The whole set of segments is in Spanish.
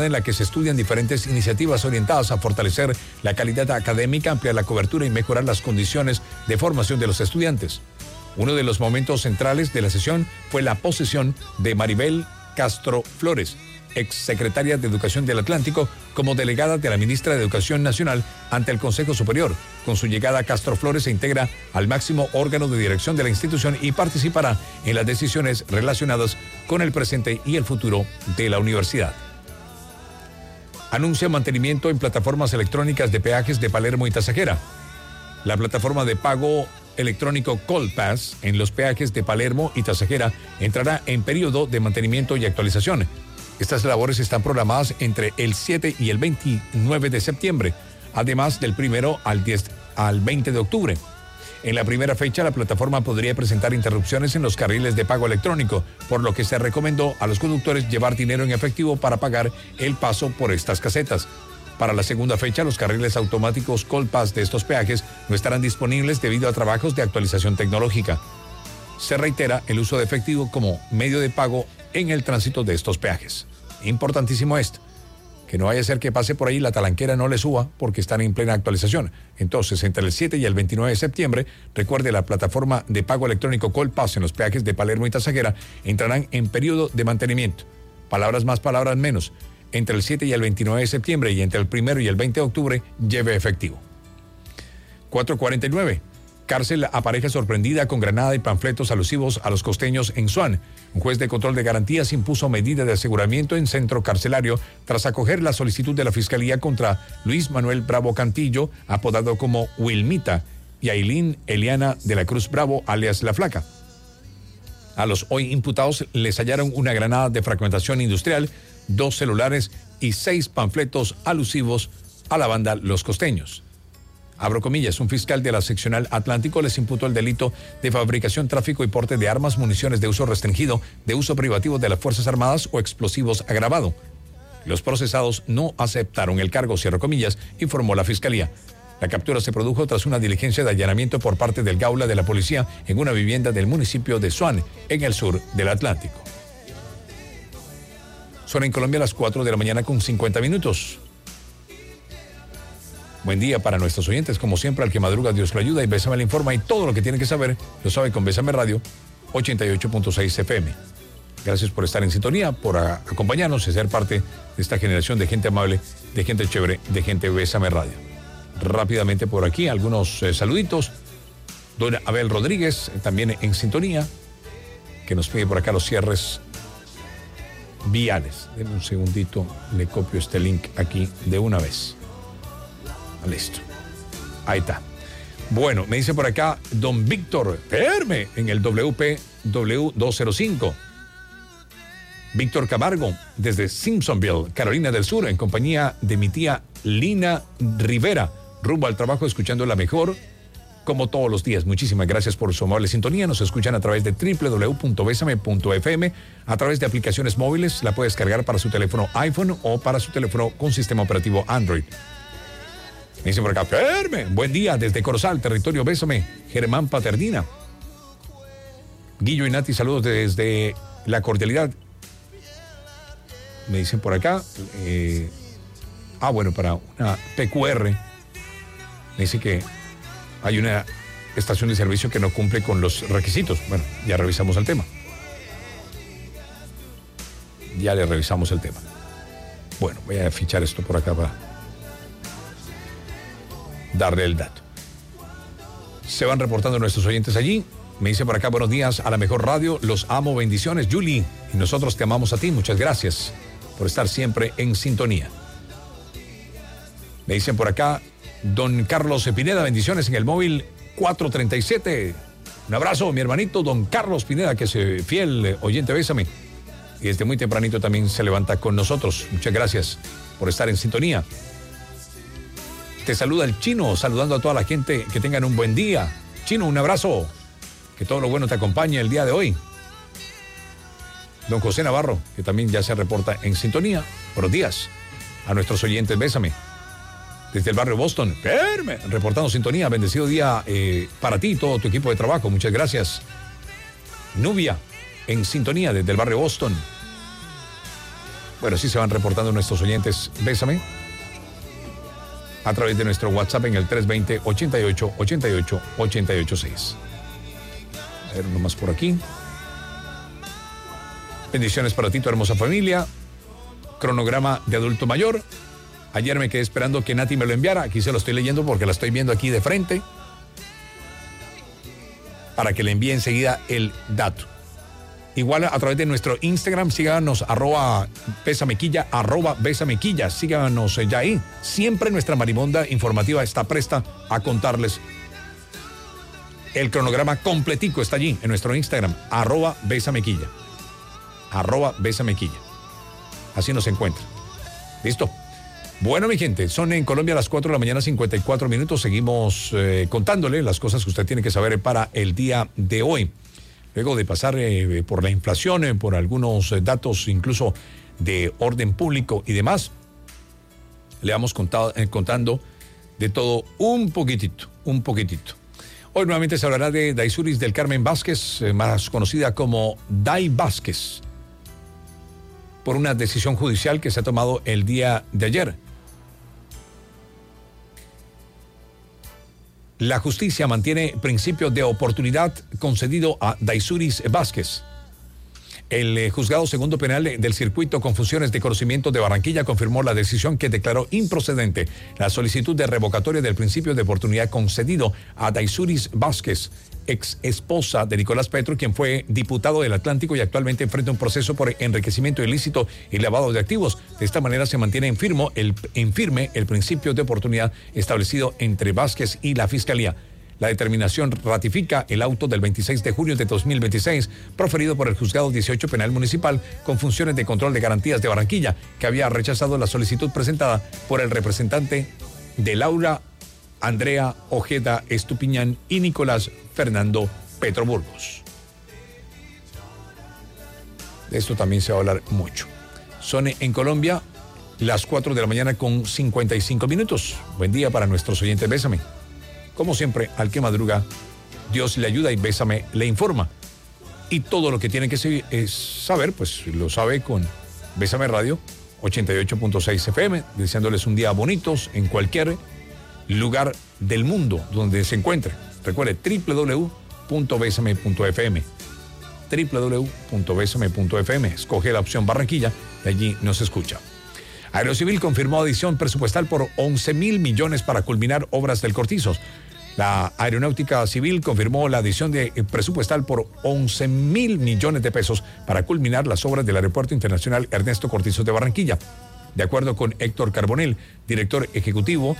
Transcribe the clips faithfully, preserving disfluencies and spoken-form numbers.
en la que se estudian diferentes iniciativas orientadas a fortalecer la calidad académica, ampliar la cobertura y mejorar las condiciones de formación de los estudiantes. Uno de los momentos centrales de la sesión fue la posesión de Maribel Castro Flores, exsecretaria de Educación del Atlántico, como delegada de la ministra de Educación Nacional ante el Consejo Superior. Con su llegada, Castro Flores se integra al máximo órgano de dirección de la institución y participará en las decisiones relacionadas con el presente y el futuro de la universidad. Anuncia mantenimiento en plataformas electrónicas de peajes de Palermo y Tasajera. La plataforma de pago electrónico Colpass en los peajes de Palermo y Tasajera entrará en periodo de mantenimiento y actualización. Estas labores están programadas entre el siete y el veintinueve de septiembre, además del primero al diez al veinte de octubre. En la primera fecha, la plataforma podría presentar interrupciones en los carriles de pago electrónico, por lo que se recomendó a los conductores llevar dinero en efectivo para pagar el paso por estas casetas. Para la segunda fecha, los carriles automáticos Colpass de estos peajes no estarán disponibles debido a trabajos de actualización tecnológica. Se reitera el uso de efectivo como medio de pago en el tránsito de estos peajes. Importantísimo esto, que no vaya a ser que pase por ahí la talanquera no le suba porque están en plena actualización. Entonces, entre el siete y el veintinueve de septiembre, recuerde, la plataforma de pago electrónico Colpass en los peajes de Palermo y Tasajera entrarán en periodo de mantenimiento. Palabras más, palabras menos. Entre el siete y el veintinueve de septiembre y entre el primero y el veinte de octubre, lleve efectivo. cuatro cuarenta y nueve. Cárcel a pareja sorprendida con granada y panfletos alusivos a los costeños en Suán. Un juez de control de garantías impuso medida de aseguramiento en centro carcelario tras acoger la solicitud de la Fiscalía contra Luis Manuel Bravo Cantillo, apodado como Wilmita, y Ailín Eliana de la Cruz Bravo, alias La Flaca. A los hoy imputados les hallaron una granada de fragmentación industrial, dos celulares y seis panfletos alusivos a la banda Los Costeños. Abro comillas, un fiscal de la seccional Atlántico les imputó el delito de fabricación, tráfico y porte de armas, municiones de uso restringido, de uso privativo de las Fuerzas Armadas o explosivos agravado. Los procesados no aceptaron el cargo, cierro comillas, informó la Fiscalía. La captura se produjo tras una diligencia de allanamiento por parte del Gaula de la Policía en una vivienda del municipio de Suán, en el sur del Atlántico. Son en Colombia las cuatro de la mañana con cincuenta minutos. Buen día para nuestros oyentes, como siempre, al que madruga Dios lo ayuda y Bésame le informa, y todo lo que tiene que saber lo sabe con Bésame Radio ochenta y ocho punto seis F M. Gracias por estar en sintonía, por a, acompañarnos y ser parte de esta generación de gente amable, de gente chévere, de gente Bésame Radio. Rápidamente por aquí, algunos eh, saluditos. Don Abel Rodríguez, eh, también en sintonía, que nos pide por acá los cierres viales. Denme un segundito, le copio este link aquí de una vez. Listo. Ahí está. Bueno, me dice por acá don Víctor Perme en el W P W doscientos cinco. Víctor Camargo desde Simpsonville, Carolina del Sur, en compañía de mi tía Lina Rivera, rumbo al trabajo escuchando la mejor como todos los días. Muchísimas gracias por su amable sintonía. Nos escuchan a través de doble u doble u doble u punto besame punto f m, a través de aplicaciones móviles. La puedes cargar para su teléfono iPhone o para su teléfono con sistema operativo Android. Me dice por acá, Ferme, buen día desde Corozal, territorio Bésame, Germán Paternina. Guillo y Nati, saludos desde La Cordialidad. Me dicen por acá, eh, ah, bueno, para una P Q R, me dice que hay una estación de servicio que no cumple con los requisitos. Bueno, ya revisamos el tema. Ya le revisamos el tema. Bueno, voy a fichar esto por acá para darle el dato. Se van reportando nuestros oyentes allí. Me dice por acá, buenos días a la mejor radio, los amo, bendiciones, Julie, y nosotros te amamos a ti, muchas gracias por estar siempre en sintonía. Me dicen por acá, don Carlos Pineda, bendiciones en el móvil cuatro treinta y siete. Un abrazo, mi hermanito, don Carlos Pineda, que es fiel oyente, Bésame, y desde muy tempranito también se levanta con nosotros. Muchas gracias por estar en sintonía. Te saluda el Chino, saludando a toda la gente, que tengan un buen día. Chino, un abrazo, que todo lo bueno te acompañe el día de hoy. Don José Navarro, que también ya se reporta en sintonía. Buenos días a nuestros oyentes, Bésame. Desde el barrio Boston, Perme, reportando sintonía. Bendecido día eh, para ti y todo tu equipo de trabajo. Muchas gracias. Nubia, en sintonía desde el barrio Boston. Bueno, sí se van reportando nuestros oyentes. Bésame. A través de nuestro WhatsApp en el tres dos cero, ochenta y ocho, ochenta y ocho, ochenta y ocho seis. A ver, uno más por aquí. Bendiciones para ti, tu hermosa familia. Cronograma de adulto mayor. Ayer me quedé esperando que Nati me lo enviara. Aquí se lo estoy leyendo porque la estoy viendo aquí de frente. Para que le envíe enseguida el dato. Igual a través de nuestro Instagram, síganos, arroba besamequilla, arroba besamequilla, síganos ya ahí. Siempre nuestra marimonda informativa está presta a contarles. El cronograma completico está allí en nuestro Instagram, arroba besamequilla, arroba besamequilla. Así nos encuentra. ¿Listo? Bueno, mi gente, son en Colombia las cuatro de la mañana, cincuenta y cuatro minutos. Seguimos eh, contándole las cosas que usted tiene que saber para el día de hoy. Luego de pasar eh, por la inflación, eh, por algunos eh, datos incluso de orden público y demás, le vamos contado, eh, contando de todo un poquitito, un poquitito. Hoy nuevamente se hablará de Daisuris del Carmen Vázquez, eh, más conocida como Dai Vázquez, por una decisión judicial que se ha tomado el día de ayer. La justicia mantiene principio de oportunidad concedido a Daisuris Vázquez. El eh, juzgado segundo penal del circuito con funciones de conocimiento de Barranquilla confirmó la decisión que declaró improcedente la solicitud de revocatoria del principio de oportunidad concedido a Daisuris Vázquez, ex esposa de Nicolás Petro, quien fue diputado del Atlántico y actualmente enfrenta un proceso por enriquecimiento ilícito y lavado de activos. De esta manera se mantiene en, firmo el, en firme el principio de oportunidad establecido entre Vázquez y la Fiscalía. La determinación ratifica el auto del veintiséis de junio de dos mil veintiséis, proferido por el Juzgado dieciocho Penal Municipal con funciones de control de garantías de Barranquilla, que había rechazado la solicitud presentada por el representante de Laura Andrea Ojeda Estupiñán y Nicolás Fernando Petro Burgos. De esto también se va a hablar mucho. Son en Colombia las cuatro de la mañana con cincuenta y cinco minutos. Buen día para nuestros oyentes. Bésame. Como siempre, al que madruga, Dios le ayuda y Bésame le informa. Y todo lo que tiene que saber, pues lo sabe con Bésame Radio ochenta y ocho punto seis F M, deseándoles un día bonitos en cualquier lugar del mundo donde se encuentre. Recuerde doble u doble u doble u punto bésame punto f m, doble u doble u doble u punto bésame punto f m. Escoge la opción Barranquilla y allí nos escucha. Aerocivil confirmó adición presupuestal por once mil millones para culminar obras del Cortizos. La Aeronáutica Civil confirmó la adición de presupuestal por once mil millones de pesos para culminar las obras del Aeropuerto Internacional Ernesto Cortizos de Barranquilla. De acuerdo con Héctor Carbonell, director ejecutivo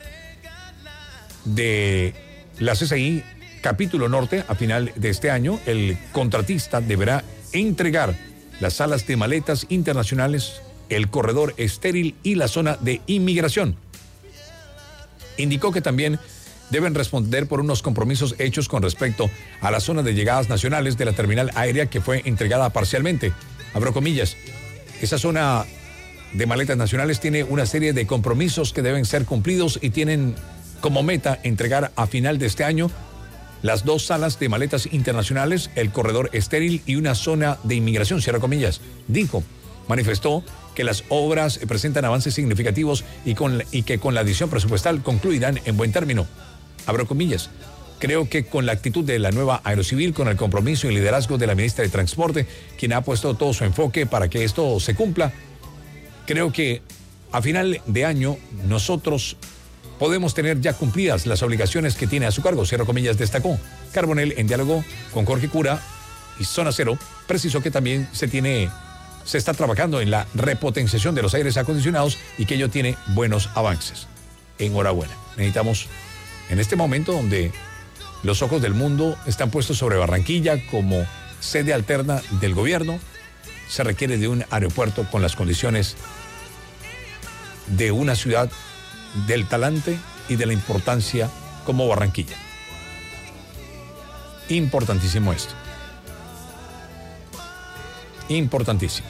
de la C C I Capítulo Norte, a final de este año, el contratista deberá entregar las salas de maletas internacionales, el corredor estéril y la zona de inmigración. Indicó que también deben responder por unos compromisos hechos con respecto a la zona de llegadas nacionales de la terminal aérea que fue entregada parcialmente. Abro comillas, esa zona de maletas nacionales tiene una serie de compromisos que deben ser cumplidos y tienen como meta entregar a final de este año las dos salas de maletas internacionales, el corredor estéril y una zona de inmigración, cierra comillas. Dijo, manifestó que las obras presentan avances significativos y, con, y que con la adición presupuestal concluirán en buen término. Abro comillas. Creo que con la actitud de la nueva Aerocivil, con el compromiso y liderazgo de la ministra de Transporte, quien ha puesto todo su enfoque para que esto se cumpla, creo que a final de año nosotros podemos tener ya cumplidas las obligaciones que tiene a su cargo, cierro comillas, destacó. Carbonell, en diálogo con Jorge Cura y Zona Cero, precisó que también se tiene, se está trabajando en la repotenciación de los aires acondicionados y que ello tiene buenos avances. Enhorabuena. Necesitamos, en este momento donde los ojos del mundo están puestos sobre Barranquilla como sede alterna del gobierno, se requiere de un aeropuerto con las condiciones de una ciudad del talante y de la importancia como Barranquilla. Importantísimo esto. Importantísimo.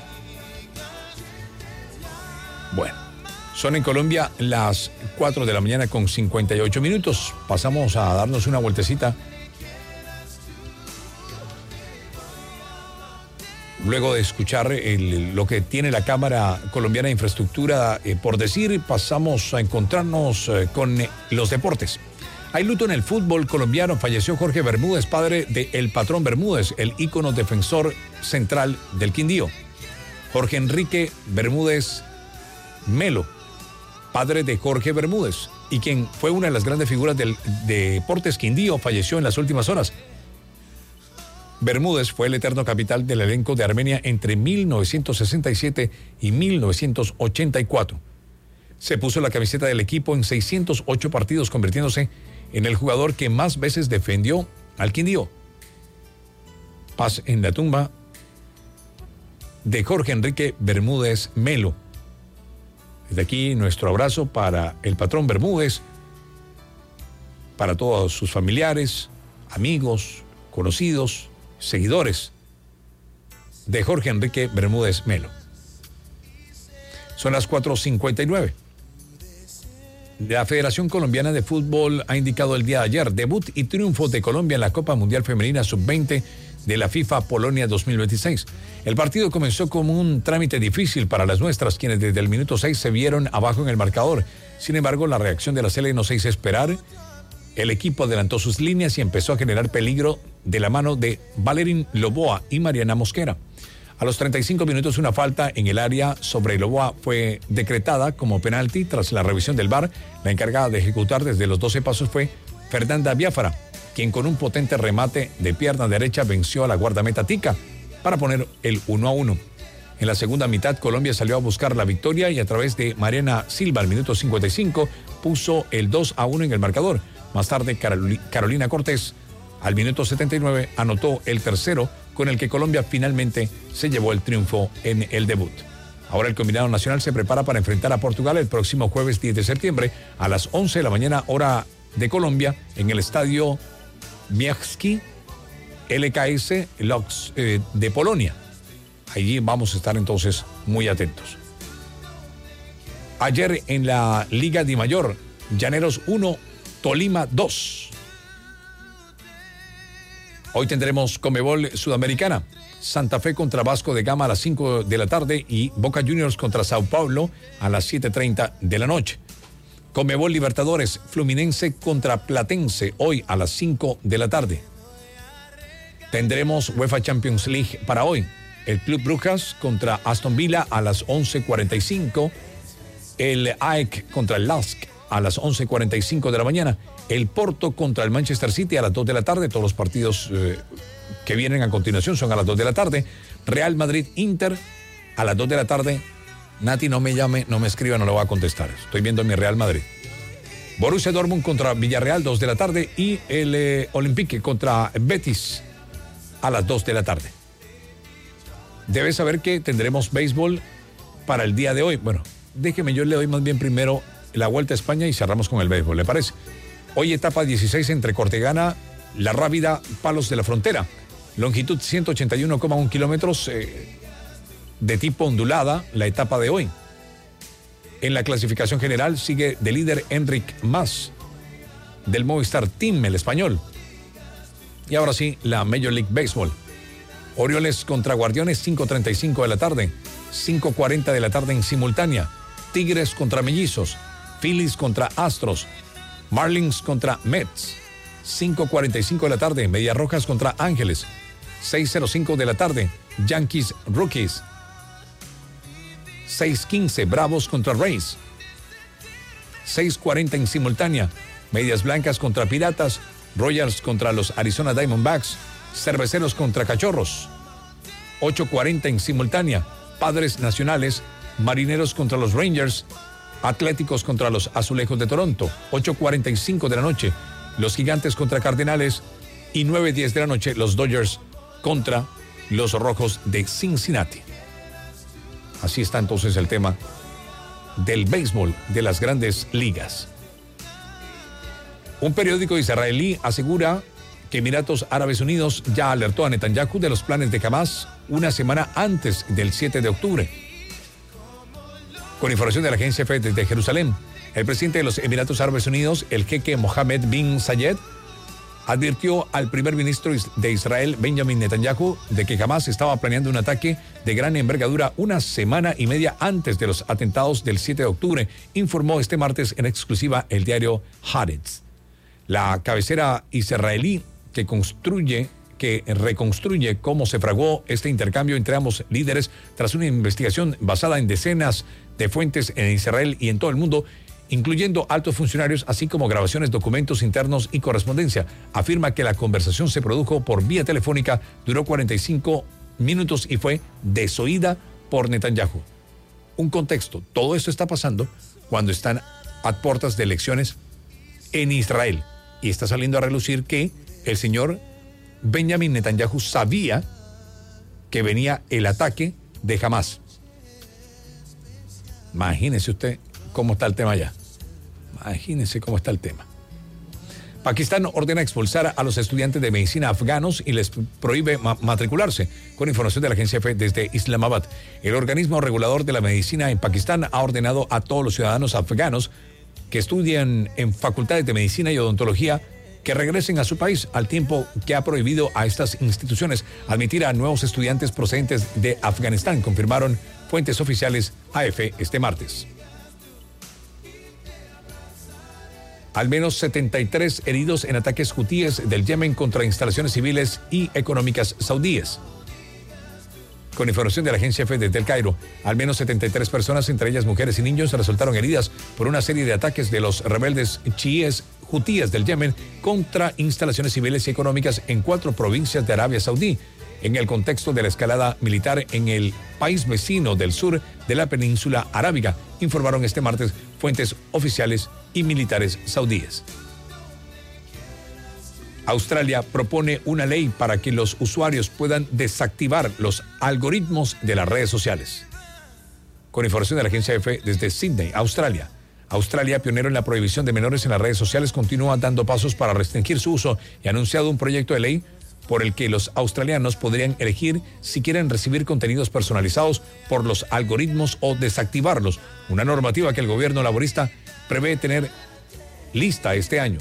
Bueno, son en Colombia las cuatro de la mañana con cincuenta y ocho minutos. Pasamos a darnos una vueltecita Luego de escuchar el, lo que tiene la Cámara Colombiana de Infraestructura eh, por decir, pasamos a encontrarnos eh, con eh, los deportes. Hay luto en el fútbol colombiano. Falleció Jorge Bermúdez, padre de El Patrón Bermúdez, el ícono defensor central del Quindío. Jorge Enrique Bermúdez Melo, padre de Jorge Bermúdez, y quien fue una de las grandes figuras del de Deportes Quindío, falleció en las últimas horas. Bermúdez fue el eterno capitán del elenco de Armenia entre mil novecientos sesenta y siete y mil novecientos ochenta y cuatro. Se puso la camiseta del equipo en seiscientos ocho partidos, convirtiéndose en el jugador que más veces defendió al Quindío. Paz en la tumba de Jorge Enrique Bermúdez Melo. Desde aquí nuestro abrazo para el patrón Bermúdez, para todos sus familiares, amigos, conocidos, seguidores de Jorge Enrique Bermúdez Melo. Son las cuatro cincuenta y nueve. La Federación Colombiana de Fútbol ha indicado el día de ayer debut y triunfo de Colombia en la Copa Mundial Femenina sub veinte de la FIFA Polonia dos mil veintiséis. El partido comenzó como un trámite difícil para las nuestras, quienes desde el minuto seis se vieron abajo en el marcador. Sin embargo, la reacción de la Sele no se hizo esperar. El equipo adelantó sus líneas y empezó a generar peligro de la mano de Valerín Loboa y Mariana Mosquera. A los treinta y cinco minutos, una falta en el área sobre Loboa fue decretada como penalti tras la revisión del V A R. La encargada de ejecutar desde los doce pasos fue Fernanda Biafara, quien con un potente remate de pierna derecha venció a la guardameta Tica para poner el uno a uno. En la segunda mitad, Colombia salió a buscar la victoria y a través de Mariana Silva al minuto cincuenta y cinco puso el dos a uno en el marcador. Más tarde, Carolina Cortés al minuto setenta y nueve anotó el tercero, con el que Colombia finalmente se llevó el triunfo en el debut. Ahora el combinado nacional se prepara para enfrentar a Portugal el próximo jueves diez de septiembre a las once de la mañana, hora de Colombia, en el estadio Miejski L K S Lodz eh, de Polonia. Allí vamos a estar entonces muy atentos. Ayer en la Liga Di Mayor, Llaneros uno, Tolima dos. Hoy tendremos Conmebol Sudamericana, Santa Fe contra Vasco de Gama a las cinco de la tarde y Boca Juniors contra Sao Paulo a las siete treinta de la noche. Conmebol Libertadores, Fluminense contra Platense hoy a las cinco de la tarde. Tendremos UEFA Champions League para hoy. El Club Brujas contra Aston Villa a las once cuarenta y cinco. El A E C contra el Lask a las once cuarenta y cinco de la mañana. El Porto contra el Manchester City a las dos de la tarde. Todos los partidos eh, que vienen a continuación son a las dos de la tarde. Real Madrid Inter a las dos de la tarde. Nati, no me llame, no me escriba, no le voy a contestar. Estoy viendo mi Real Madrid. Borussia Dortmund contra Villarreal, dos de la tarde. Y el eh, Olympique contra Betis a las dos de la tarde. Debes saber que tendremos béisbol para el día de hoy. Bueno, déjeme, yo le doy más bien primero la vuelta a España y cerramos con el béisbol, ¿le parece? Hoy etapa dieciséis entre Cortegana, La Rábida, Palos de la Frontera. Longitud ciento ochenta y uno coma uno kilómetros, eh, de tipo ondulada, la etapa de hoy. En la clasificación general sigue de líder Enric Mas, del Movistar Team, el español. Y ahora sí, la Major League Baseball. Orioles contra Guardianes, cinco treinta y cinco de la tarde, cinco cuarenta de la tarde en simultánea. Tigres contra Mellizos, Phillies contra Astros, Marlins contra Mets, cinco cuarenta y cinco de la tarde, Medias Rojas contra Ángeles, seis cero cinco de la tarde, Yankees Rockies, seis quince Bravos contra Rays, seis cuarenta en simultánea, Medias Blancas contra Piratas, Royals contra los Arizona Diamondbacks, Cerveceros contra Cachorros, ocho cuarenta en simultánea, Padres Nacionales, Marineros contra los Rangers, Atléticos contra los Azulejos de Toronto, ocho cuarenta y cinco de la noche, los Gigantes contra Cardenales y nueve diez de la noche, los Dodgers contra los Rojos de Cincinnati. Así está entonces el tema del béisbol de las grandes ligas. Un periódico israelí asegura que Emiratos Árabes Unidos ya alertó a Netanyahu de los planes de Hamas una semana antes del siete de octubre. Con información de la agencia F E desde Jerusalén, el presidente de los Emiratos Árabes Unidos, el jeque Mohammed bin Zayed, advirtió al primer ministro de Israel, Benjamin Netanyahu, de que Hamas estaba planeando un ataque de gran envergadura una semana y media antes de los atentados del siete de octubre, informó este martes en exclusiva el diario Haaretz. La cabecera israelí que construye, que reconstruye cómo se fraguó este intercambio entre ambos líderes tras una investigación basada en decenas de fuentes en Israel y en todo el mundo, incluyendo altos funcionarios, así como grabaciones, documentos internos y correspondencia. Afirma que la conversación se produjo por vía telefónica, duró cuarenta y cinco minutos y fue desoída por Netanyahu. Un contexto, todo esto está pasando cuando están a puertas de elecciones en Israel y está saliendo a relucir que el señor Benjamin Netanyahu sabía que venía el ataque de Hamas. Imagínese usted cómo está el tema allá. Imagínense cómo está el tema. Pakistán ordena expulsar a los estudiantes de medicina afganos y les prohíbe ma- matricularse, con información de la agencia F desde Islamabad. El organismo regulador de la medicina en Pakistán ha ordenado a todos los ciudadanos afganos que estudian en facultades de medicina y odontología que regresen a su país, al tiempo que ha prohibido a estas instituciones admitir a nuevos estudiantes procedentes de Afganistán, confirmaron fuentes oficiales A F este martes. Al menos setenta y tres heridos en ataques hutíes del Yemen contra instalaciones civiles y económicas saudíes. Con información de la agencia F desde el Cairo, al menos setenta y tres personas, entre ellas mujeres y niños, resultaron heridas por una serie de ataques de los rebeldes chiíes hutíes del Yemen contra instalaciones civiles y económicas en cuatro provincias de Arabia Saudí, en el contexto de la escalada militar en el país vecino del sur de la península arábiga, informaron este martes fuentes oficiales y militares saudíes. Australia propone una ley para que los usuarios puedan desactivar los algoritmos de las redes sociales. Con información de la agencia F desde Sydney, Australia. Australia, pionero en la prohibición de menores en las redes sociales, continúa dando pasos para restringir su uso y ha anunciado un proyecto de ley por el que los australianos podrían elegir si quieren recibir contenidos personalizados por los algoritmos o desactivarlos, una normativa que el gobierno laborista prevé tener lista este año.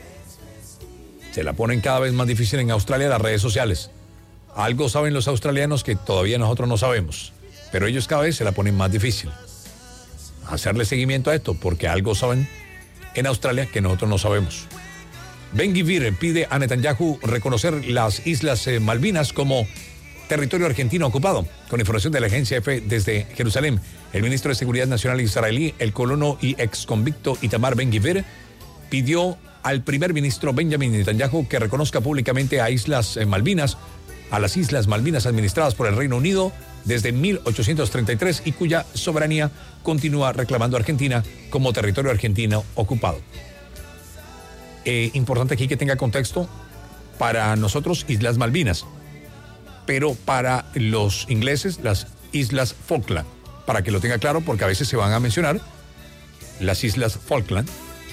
Se la ponen cada vez más difícil en Australia las redes sociales. Algo saben los australianos que todavía nosotros no sabemos, pero ellos cada vez se la ponen más difícil. Hacerle seguimiento a esto, porque algo saben en Australia que nosotros no sabemos. Ben-Gvir pide a Netanyahu reconocer las Islas eh, Malvinas como territorio argentino ocupado. Con información de la agencia F desde Jerusalén, el ministro de Seguridad Nacional israelí, el colono y exconvicto Itamar Ben-Gvir, pidió al primer ministro Benjamin Netanyahu que reconozca públicamente a Islas eh, Malvinas, a las Islas Malvinas administradas por el Reino Unido desde mil ochocientos treinta y tres y cuya soberanía continúa reclamando Argentina como territorio argentino ocupado. Eh, importante aquí que tenga contexto, para nosotros Islas Malvinas, pero para los ingleses las Islas Falkland, para que lo tenga claro, porque a veces se van a mencionar las Islas Falkland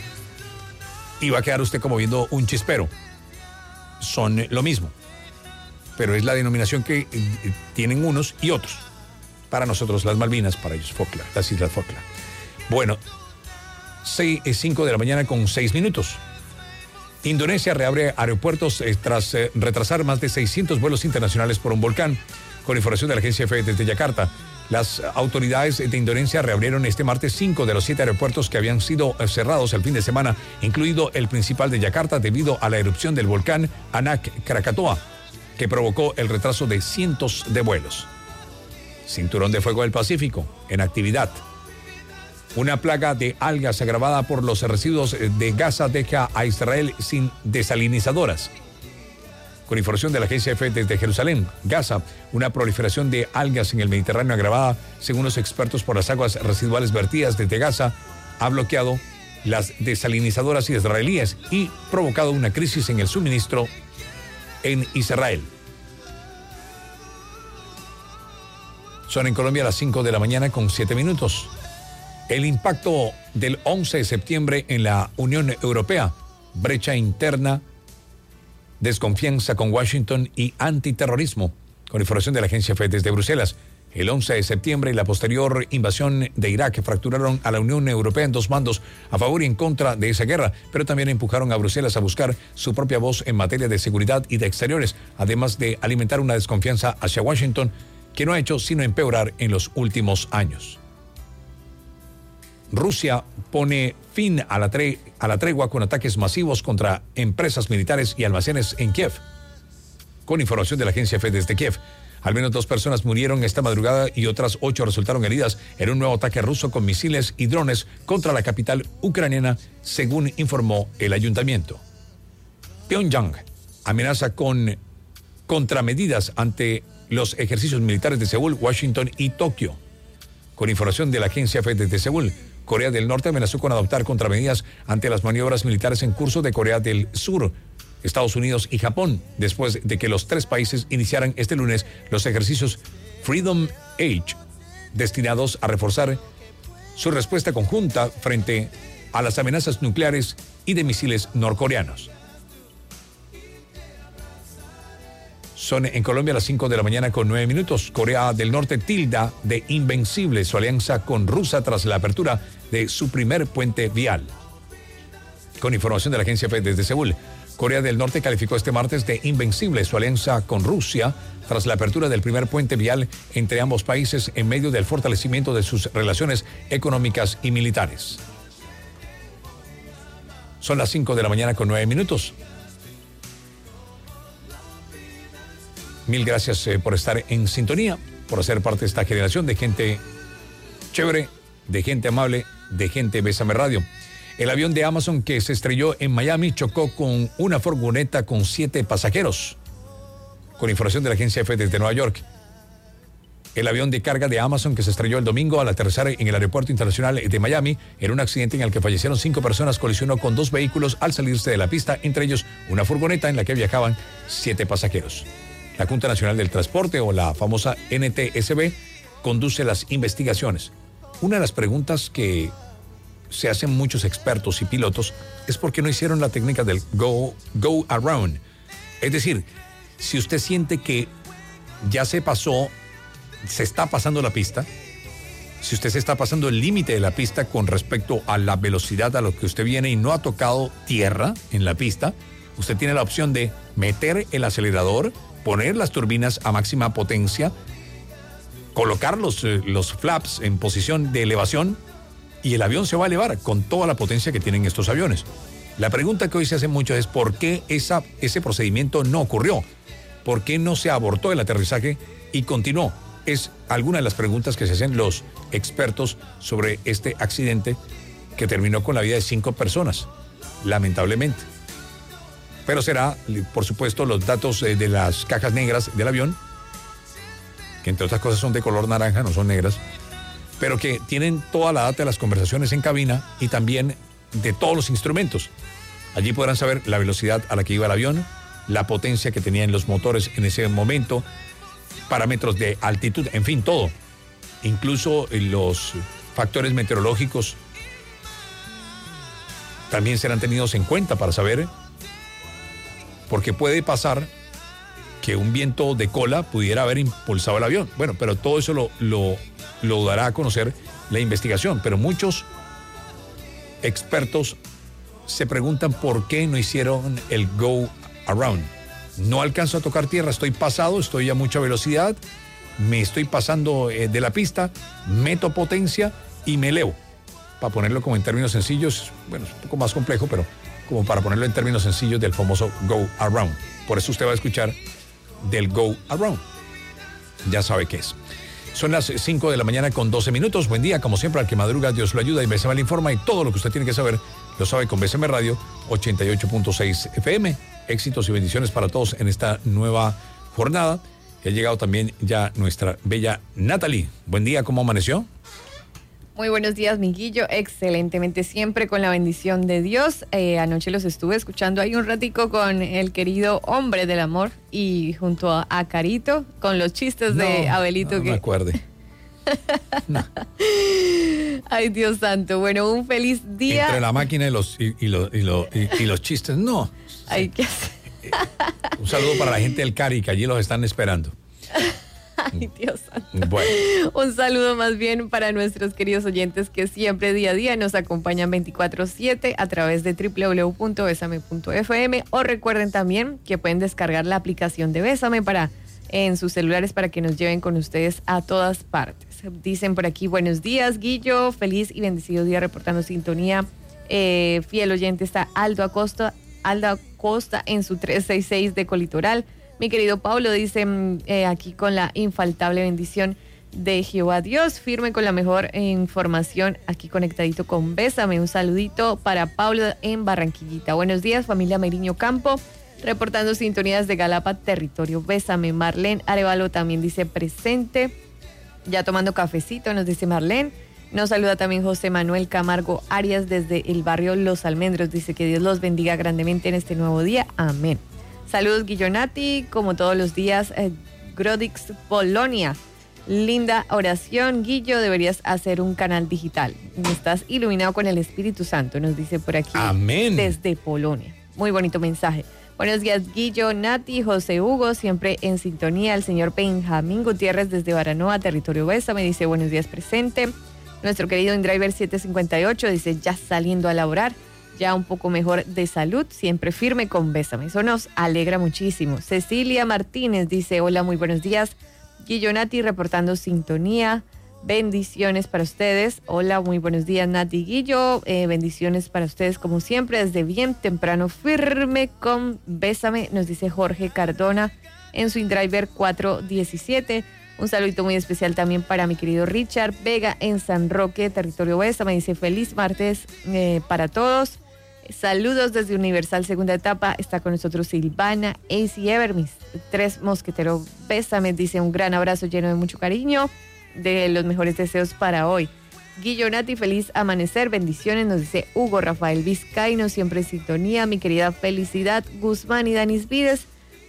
y va a quedar usted como viendo un chispero. Son lo mismo, pero es la denominación que eh, tienen unos y otros. Para nosotros las Malvinas, para ellos Falkland, las Islas Falkland. Bueno, seis, cinco de la mañana con seis minutos. Indonesia reabre aeropuertos eh, tras eh, retrasar más de seiscientos vuelos internacionales por un volcán. Con información de la agencia F desde Yakarta, las autoridades de Indonesia reabrieron este martes cinco de los siete aeropuertos que habían sido cerrados el fin de semana, incluido el principal de Yakarta, debido a la erupción del volcán Anak Krakatoa, que provocó el retraso de cientos de vuelos. Cinturón de fuego del Pacífico en actividad. Una plaga de algas agravada por los residuos de Gaza deja a Israel sin desalinizadoras. Con información de la agencia F desde Jerusalén, Gaza, una proliferación de algas en el Mediterráneo agravada, según los expertos, por las aguas residuales vertidas desde Gaza, ha bloqueado las desalinizadoras israelíes y provocado una crisis en el suministro en Israel. Son en Colombia las cinco de la mañana con siete minutos. El impacto del once de septiembre en la Unión Europea, brecha interna, desconfianza con Washington y antiterrorismo. Con información de la agencia F desde Bruselas, El once de septiembre y la posterior invasión de Irak fracturaron a la Unión Europea en dos bandos a favor y en contra de esa guerra, pero también empujaron a Bruselas a buscar su propia voz en materia de seguridad y de exteriores, además de alimentar una desconfianza hacia Washington que no ha hecho sino empeorar en los últimos años. Rusia pone fin a la, tre- a la tregua con ataques masivos contra empresas militares y almacenes en Kiev. Con información de la agencia F desde Kiev, al menos dos personas murieron esta madrugada y otras ocho resultaron heridas en un nuevo ataque ruso con misiles y drones contra la capital ucraniana, según informó el ayuntamiento. Pyongyang amenaza con contramedidas ante los ejercicios militares de Seúl, Washington y Tokio. Con información de la agencia F desde Seúl, Corea del Norte amenazó con adoptar contramedidas ante las maniobras militares en curso de Corea del Sur, Estados Unidos y Japón, después de que los tres países iniciaran este lunes los ejercicios Freedom Age, destinados a reforzar su respuesta conjunta frente a las amenazas nucleares y de misiles norcoreanos. Son en Colombia las cinco de la mañana con nueve minutos. Corea del Norte tilda de invencible su alianza con Rusia tras la apertura de su primer puente vial. Con información de la agencia F desde Seúl, Corea del Norte calificó este martes de invencible su alianza con Rusia tras la apertura del primer puente vial entre ambos países en medio del fortalecimiento de sus relaciones económicas y militares. Son las cinco de la mañana con nueve minutos. Mil gracias eh, por estar en sintonía, por ser parte de esta generación de gente chévere, de gente amable, de gente Bésame Radio. El avión de Amazon que se estrelló en Miami chocó con una furgoneta con siete pasajeros. Con información de la agencia F desde Nueva York. El avión de carga de Amazon que se estrelló el domingo al aterrizar en el aeropuerto internacional de Miami en un accidente en el que fallecieron cinco personas colisionó con dos vehículos al salirse de la pista, entre ellos una furgoneta en la que viajaban siete pasajeros. La Junta Nacional del Transporte, o la famosa N T S B, conduce las investigaciones. Una de las preguntas que se hacen muchos expertos y pilotos es por qué no hicieron la técnica del go, go around. Es decir, si usted siente que ya se pasó, se está pasando la pista, si usted se está pasando el límite de la pista con respecto a la velocidad a lo que usted viene y no ha tocado tierra en la pista, usted tiene la opción de meter el acelerador, poner las turbinas a máxima potencia, colocar los, eh, los flaps en posición de elevación y el avión se va a elevar con toda la potencia que tienen estos aviones. La pregunta que hoy se hace mucho es ¿por qué esa, ese procedimiento no ocurrió? ¿Por qué no se abortó el aterrizaje y continuó? Es alguna de las preguntas que se hacen los expertos sobre este accidente que terminó con la vida de cinco personas, lamentablemente. Pero será, por supuesto, los datos eh, de las cajas negras del avión, que entre otras cosas son de color naranja, no son negras, pero que tienen toda la data de las conversaciones en cabina y también de todos los instrumentos. Allí podrán saber la velocidad a la que iba el avión, la potencia que tenían los motores en ese momento, parámetros de altitud, en fin, todo. Incluso los factores meteorológicos también serán tenidos en cuenta para saber, porque puede pasar que un viento de cola pudiera haber impulsado el avión. Bueno, pero todo eso lo, lo, lo dará a conocer la investigación. Pero muchos expertos se preguntan por qué no hicieron el go around. No alcanzo a tocar tierra, estoy pasado, estoy a mucha velocidad, me estoy pasando eh, de la pista, meto potencia y me elevo. Para ponerlo como en términos sencillos, bueno, es un poco más complejo, pero como para ponerlo en términos sencillos del famoso go around. Por eso usted va a escuchar del go around. Ya sabe qué es. Son las cinco de la mañana con doce minutos. Buen día, como siempre, al que madruga, Dios lo ayuda y B C M le informa, y todo lo que usted tiene que saber lo sabe con B C M Radio ochenta y ocho punto seis F M. Éxitos y bendiciones para todos en esta nueva jornada. Y ha llegado también ya nuestra bella Natalie. Buen día, ¿cómo amaneció? Muy buenos días, Miguillo. Excelentemente, siempre con la bendición de Dios. Eh, anoche los estuve escuchando ahí un ratico con el querido hombre del amor y junto a, a Carito con los chistes no, de Abelito. No, que... no me acuerde. No. Ay, Dios santo. Bueno, un feliz día. Entre la máquina y los, y, y los, y los, y, y los chistes, no. Hay que hacer. Un saludo para la gente del Cari, que allí los están esperando. Ay, Dios santo. Bueno. Un saludo más bien para nuestros queridos oyentes que siempre día a día nos acompañan veinticuatro siete a través de doble u doble u doble u punto besame punto efe eme, o recuerden también que pueden descargar la aplicación de Bésame para, en sus celulares para que nos lleven con ustedes a todas partes. Dicen por aquí, buenos días, Guillo, feliz y bendecido día reportando sintonía. Eh, fiel oyente está Aldo Acosta, Aldo Acosta en su trescientos sesenta y seis de Colitoral. Mi querido Pablo dice eh, aquí con la infaltable bendición de Jehová Dios, firme con la mejor eh, información, aquí conectadito con Bésame. Un saludito para Pablo en Barranquillita. Buenos días, familia Meriño Campo, reportando sintonías de Galapa, territorio Bésame. Marlene Arevalo también dice presente, ya tomando cafecito, nos dice Marlene. Nos saluda también José Manuel Camargo Arias desde el barrio Los Almendros, dice que Dios los bendiga grandemente en este nuevo día, amén. Saludos, Guillonati, como todos los días, eh, Grodix Polonia. Linda oración, Guillo, deberías hacer un canal digital. Estás iluminado con el Espíritu Santo, nos dice por aquí. Amén. Desde Polonia. Muy bonito mensaje. Buenos días, Guillo, Nati, José Hugo, siempre en sintonía. El señor Benjamín Gutiérrez desde Baranoa, territorio Besa, me dice buenos días, presente. Nuestro querido InDriver siete cincuenta y ocho dice ya saliendo a laborar, ya un poco mejor de salud, siempre firme con Bésame. Eso nos alegra muchísimo. Cecilia Martínez dice, hola, muy buenos días. Guillo Nati reportando sintonía. Bendiciones para ustedes. Hola, muy buenos días, Nati Guillo. Eh, bendiciones para ustedes como siempre, desde bien temprano, firme con Bésame, nos dice Jorge Cardona en su InDriver cuatro diecisiete. Un saludito muy especial también para mi querido Richard Vega en San Roque, territorio Bésame. Dice feliz martes eh, para todos. Saludos desde Universal segunda etapa. Está con nosotros Silvana, Ace y Ever, mis tres mosqueteros Bésame. Dice un gran abrazo lleno de mucho cariño, de los mejores deseos para hoy. Guillo Nati, feliz amanecer, bendiciones, nos dice Hugo Rafael Vizcaíno, siempre en sintonía. Mi querida Felicidad Guzmán y Danis Vides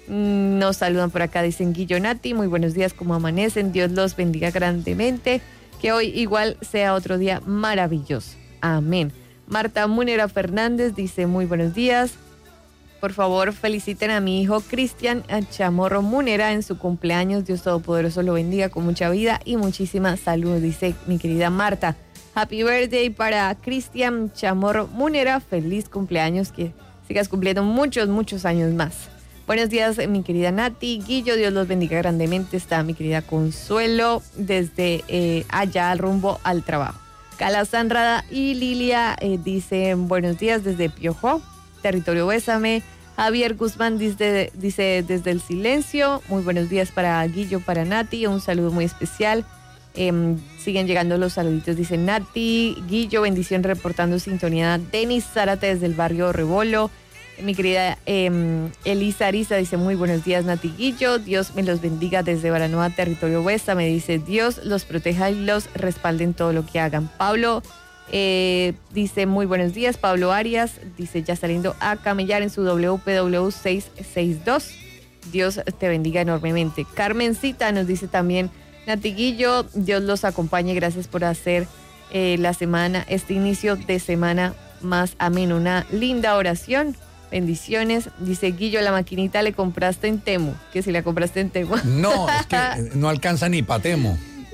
nos saludan por acá, dicen Guillo Nati, muy buenos días, como amanecen, Dios los bendiga grandemente, que hoy igual sea otro día maravilloso, amén. Marta Múnera Fernández dice muy buenos días, por favor feliciten a mi hijo Cristian Chamorro Múnera en su cumpleaños, Dios Todopoderoso lo bendiga con mucha vida y muchísima salud, dice mi querida Marta. Happy birthday para Cristian Chamorro Múnera, feliz cumpleaños, que sigas cumpliendo muchos, muchos años más. Buenos días, mi querida Nati, Guillo, Dios los bendiga grandemente, está mi querida Consuelo desde eh, allá al rumbo al trabajo. Cala Sanrada y Lilia eh, dicen buenos días desde Piojó, territorio Bésame. Javier Guzmán dice, dice desde el silencio, muy buenos días para Guillo, para Nati, un saludo muy especial. Eh, siguen llegando los saluditos, dice Nati, Guillo, bendición reportando sintonía. Denis Zárate desde el barrio Rebolo. Mi querida eh, Elisa Ariza dice muy buenos días, Nati Guillo, Dios me los bendiga desde Baranoa, territorio Huesta, me dice Dios los proteja y los respalde en todo lo que hagan. Pablo eh, dice muy buenos días, Pablo Arias dice ya saliendo a camellar en su W P W seiscientos sesenta y dos, Dios te bendiga enormemente. Carmencita nos dice también Nati Guillo, Dios los acompañe, gracias por hacer eh, la semana, este inicio de semana más ameno, una linda oración. Bendiciones, dice Guillo, la maquinita le compraste en Temu, que si la compraste en Temu. No, es que no alcanza ni pa' Temu.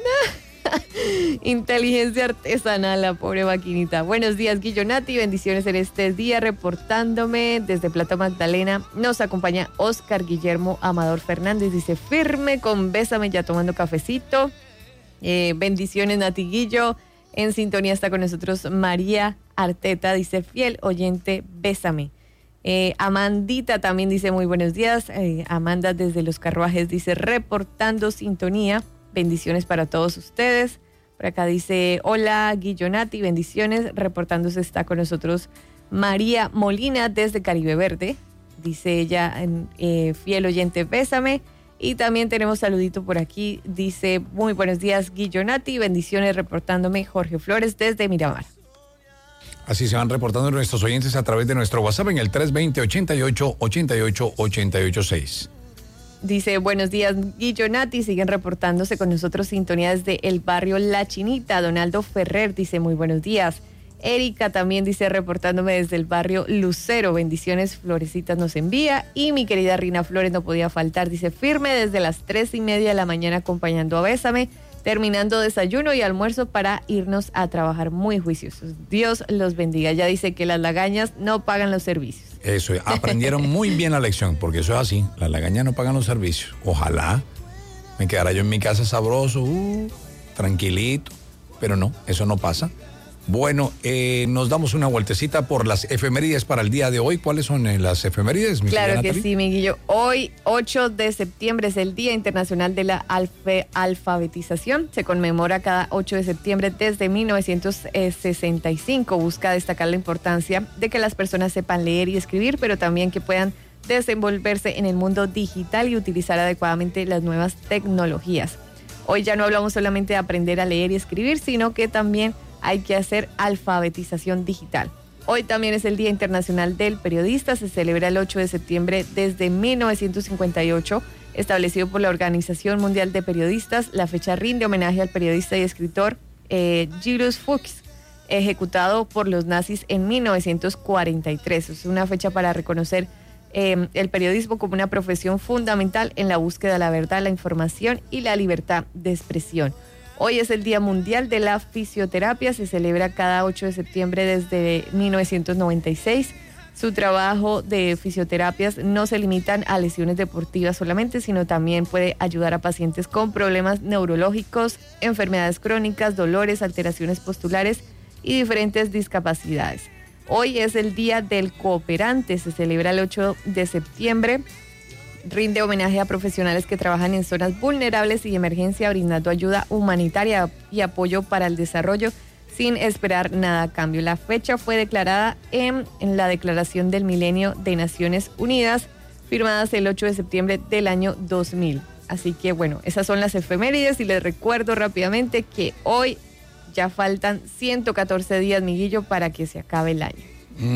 Inteligencia artesanal, la pobre maquinita. Buenos días, Guillo Nati, bendiciones en este día, reportándome desde Plata Magdalena. Nos acompaña Oscar Guillermo Amador Fernández, dice firme con Bésame, ya tomando cafecito. Eh, bendiciones, Nati Guillo. En sintonía está con nosotros María Arteta, dice fiel oyente, Bésame. Eh, Amandita también dice muy buenos días. Eh, Amanda desde Los Carruajes dice reportando sintonía. Bendiciones para todos ustedes. Por acá dice hola Guillo Nati, bendiciones. Reportándose está con nosotros María Molina desde Caribe Verde. Dice ella eh, fiel oyente, Bésame. Y también tenemos saludito por aquí. Dice muy buenos días Guillo Nati, bendiciones reportándome Jorge Flores desde Miramar. Así se van reportando nuestros oyentes a través de nuestro WhatsApp en el tres veinte, ochenta y ocho, ochenta y ocho, ochenta y ocho seis. Dice, buenos días, Guillo Nati, siguen reportándose con nosotros sintonía desde el barrio La Chinita. Donaldo Ferrer dice, muy buenos días. Erika también dice, reportándome desde el barrio Lucero, bendiciones, florecitas nos envía. Y mi querida Rina Flores no podía faltar, dice, firme desde las tres y media de la mañana acompañando a Bésame, terminando desayuno y almuerzo para irnos a trabajar muy juiciosos. Dios los bendiga. Ya dice que las lagañas no pagan los servicios. Eso, aprendieron muy bien la lección, porque eso es así, las lagañas no pagan los servicios. Ojalá me quedara yo en mi casa sabroso, uh, tranquilito, pero no, eso no pasa. Bueno, eh, nos damos una vueltecita por las efemérides para el día de hoy. ¿Cuáles son eh, las efemérides, mi Claro que Natalie? sí, Miguelillo. Hoy, ocho de septiembre, es el Día Internacional de la Alfe Alfabetización. Se conmemora cada ocho de septiembre desde mil novecientos sesenta y cinco. Busca destacar la importancia de que las personas sepan leer y escribir, pero también que puedan desenvolverse en el mundo digital y utilizar adecuadamente las nuevas tecnologías. Hoy ya no hablamos solamente de aprender a leer y escribir, sino que también hay que hacer alfabetización digital. Hoy también es el Día Internacional del Periodista, se celebra el ocho de septiembre desde mil novecientos cincuenta y ocho, establecido por la Organización Mundial de Periodistas. La fecha rinde homenaje al periodista y escritor eh, Julius Fuchs, ejecutado por los nazis en mil novecientos cuarenta y tres. Es una fecha para reconocer eh, el periodismo como una profesión fundamental en la búsqueda de la verdad, la información y la libertad de expresión. Hoy es el Día Mundial de la Fisioterapia, se celebra cada ocho de septiembre desde mil novecientos noventa y seis. Su trabajo de fisioterapias no se limitan a lesiones deportivas solamente, sino también puede ayudar a pacientes con problemas neurológicos, enfermedades crónicas, dolores, alteraciones postulares y diferentes discapacidades. Hoy es el Día del Cooperante, se celebra el ocho de septiembre. Rinde homenaje a profesionales que trabajan en zonas vulnerables y de emergencia, brindando ayuda humanitaria y apoyo para el desarrollo sin esperar nada a cambio. La fecha fue declarada en, en la Declaración del Milenio de Naciones Unidas, firmadas el ocho de septiembre del año dos mil. Así que bueno, esas son las efemérides y les recuerdo rápidamente que hoy ya faltan ciento catorce días, Miguillo, para que se acabe el año.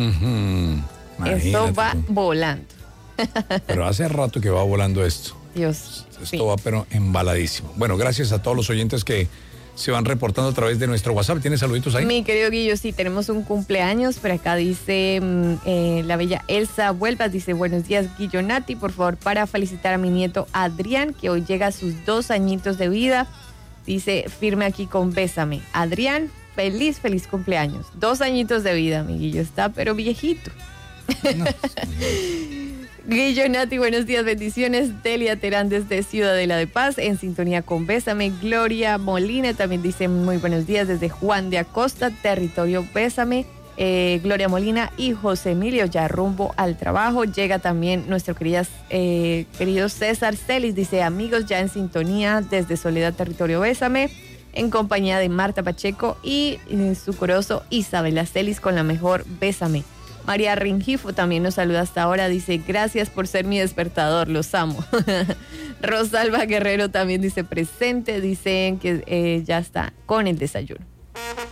Uh-huh. Esto va tú. volando. Pero hace rato que va volando esto. Dios. Esto sí. va pero embaladísimo. Bueno, gracias a todos los oyentes que se van reportando a través de nuestro WhatsApp. ¿Tienes saluditos ahí? Mi querido Guillo, sí, tenemos un cumpleaños. Por acá dice eh, la bella Elsa Vuelvas, dice, buenos días, Guillo Nati, por favor, para felicitar a mi nieto Adrián, que hoy llega a sus dos añitos de vida. Dice, firme aquí con Bésame. Adrián, feliz, feliz cumpleaños. Dos añitos de vida, mi Guillo, está pero viejito. No. Guillo Nati, buenos días, bendiciones. Delia Terán desde Ciudadela de Paz, en sintonía con Bésame. Gloria Molina también dice muy buenos días desde Juan de Acosta, territorio Bésame. Eh, Gloria Molina y José Emilio ya rumbo al trabajo. Llega también nuestro queridas, eh, querido César Celis, dice amigos ya en sintonía desde Soledad, territorio Bésame, en compañía de Marta Pacheco y eh, su corozo Isabela Celis con la mejor Bésame. María Ringifo también nos saluda hasta ahora, dice, gracias por ser mi despertador, los amo. Rosalba Guerrero también dice presente, dicen que eh, ya está con el desayuno.